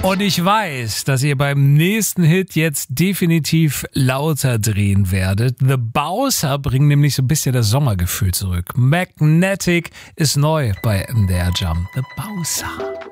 Und ich weiß, dass ihr beim nächsten Hit jetzt definitiv lauter drehen werdet. The Bouncer bringt nämlich so ein bisschen das Sommergefühl zurück. Magnetic ist neu bei MDR Jam. The Bouncer.